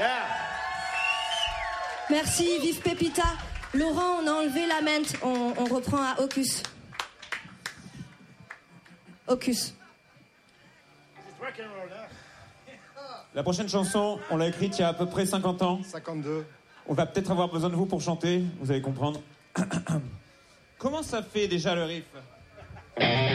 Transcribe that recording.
Merci, vive Pépita. Laurent, on a enlevé la mente. On reprend à Hocus. Hocus. La prochaine chanson, on l'a écrite il y a à peu près 50 ans. 52. On va peut-être avoir besoin de vous pour chanter, vous allez comprendre. Comment ça fait déjà le riff ?